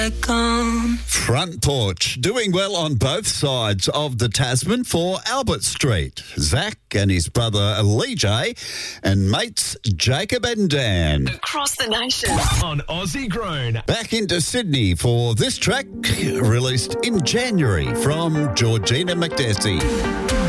Front Porch, doing well on both sides of the Tasman for Albert Street. Zach and his brother Lee J and mates Jacob and Dan. Across the nation. On Aussie Grown. Back into Sydney for this track, released in January from Georgina McDessie.